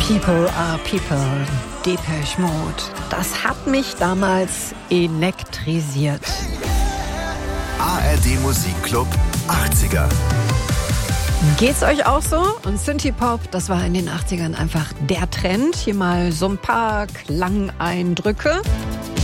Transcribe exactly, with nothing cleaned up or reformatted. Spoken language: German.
People are People, Depeche Mode. Das hat mich damals elektrisiert. A R D Musikclub achtziger. Geht's euch auch so? Und Synthie-Pop, das war in den achtzigern einfach der Trend. Hier mal so ein paar Klangeindrücke.